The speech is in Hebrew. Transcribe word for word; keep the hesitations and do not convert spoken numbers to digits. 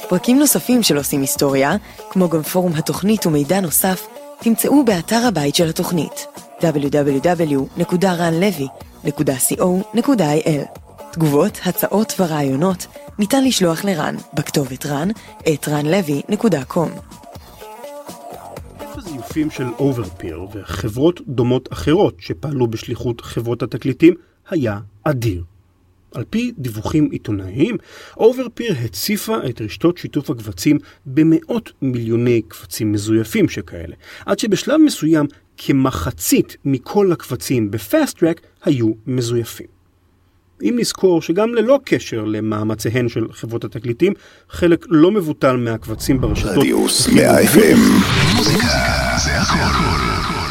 פרקים נוספים של עושים היסטוריה, כמו גם פורום התוכנית ומידע נוסף, תמצאו באתר הבית של התוכנית דאבליו דאבליו דאבליו נקודה רן לוי נקודה קו נקודה איי אל. תגובות, הצעות ורעיונות ניתן לשלוח לרן בכתובת רן את רן לוי נקודה קום. הזיופים של אוברפיר וחברות דומות אחרות שפעלו בשליחות חברות התקליטים היה אדיר. על פי דיווחים עיתונאיים, אוברפיר הציפה את רשתות שיתוף הקבצים במאות מיליוני קבצים מזויפים שכאלה, עד שבשלב מסוים כמחצית מכל הקבצים בפאסט טרק היו מזויפים. אם נזכור שגם ללא קשר למאמציהן של חברות התקליטים, חלק לא מבוטל מהקבצים ברשתות רדיוס מאה אף אם. מוזיקה זה הכל.